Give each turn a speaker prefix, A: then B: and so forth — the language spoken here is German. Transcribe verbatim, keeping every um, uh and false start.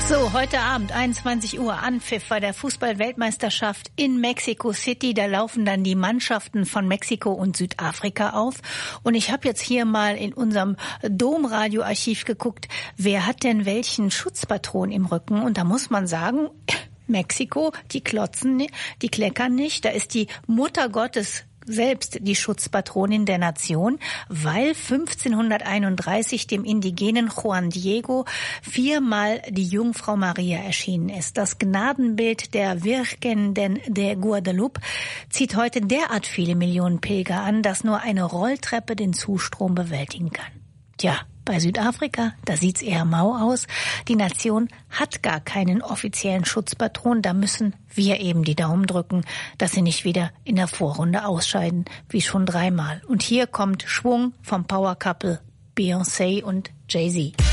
A: So, heute Abend, einundzwanzig Uhr, Anpfiff bei der Fußball-Weltmeisterschaft in Mexico City. Da laufen dann die Mannschaften von Mexiko und Südafrika auf. Und ich habe jetzt hier mal in unserem Domradioarchiv geguckt, wer hat denn welchen Schutzpatron im Rücken? Und da muss man sagen, Mexiko, die klotzen, die kleckern nicht. Da ist die Mutter Gottes selbst die Schutzpatronin der Nation, weil fünfzehnhunderteinunddreißig dem indigenen Juan Diego viermal die Jungfrau Maria erschienen ist. Das Gnadenbild der Virgen de Guadalupe zieht heute derart viele Millionen Pilger an, dass nur eine Rolltreppe den Zustrom bewältigen kann. Tja, bei Südafrika, da sieht's eher mau aus. Die Nation hat gar keinen offiziellen Schutzpatron. Da müssen wir eben die Daumen drücken, dass sie nicht wieder in der Vorrunde ausscheiden, wie schon dreimal. Und hier kommt Schwung vom Power Couple Beyoncé und Jay-Z.